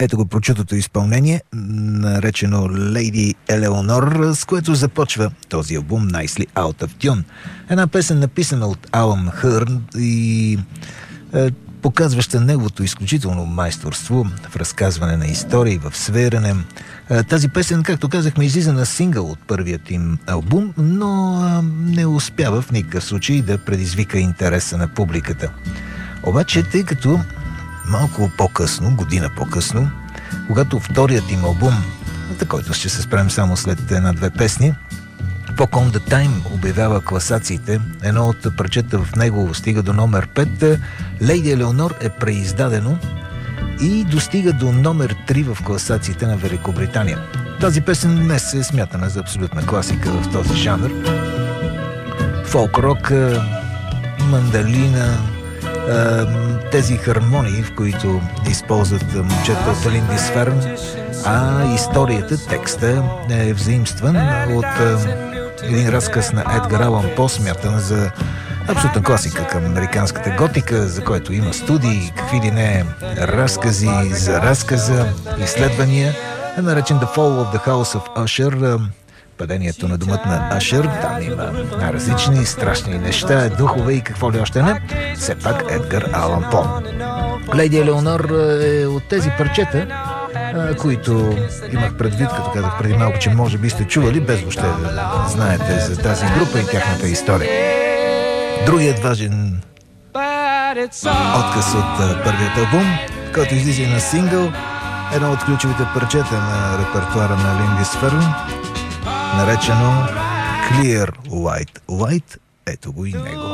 Ето го прочутото изпълнение, наречено Lady Eleanor, с което започва този албум Nicely Out of Tune. Една песен, написана от Алън Хърн и показваща неговото изключително майсторство в разказване на истории, в свирене. Тази песен, както казахме, излиза на сингъл от първият им албум, но не успява в никакъв случай да предизвика интереса на публиката. Обаче, тъй като малко по-късно, година по-късно, когато вторият им албум, за който ще се спрем само след една-две песни, Walk on the Time обявява класациите, едно от парчета в него стига до номер 5, Lady Eleanor е преиздадено и достига до номер 3 в класациите на Великобритания. Тази песен днес е смятана за абсолютна класика в този жанр. Фолк-рок, мандалина, тези хармонии, в които използват момчета от Линдисферн, а историята, текста е взаимстван от един разказ на Едгар Алан По, смятан за абсолютна класика към американската готика, за който има студии, какви ли не разкази за разказа, изследвания, наречен The Fall of the House of Usher, падението на домът на Ашер. Там има различни страшни неща, духове и какво ли още не. Все пак Едгар Алан По. Лейди Елеонор е от тези парчета, които имах предвид, като казах преди малко, че може би сте чували, без въобще да знаете за тази група и тяхната история. Другият важен отказ от първият албум, който излиза на сингъл, едно от ключовите парчета на репертуара на Линдисферн, наречено Clear White Light. Ето го и него.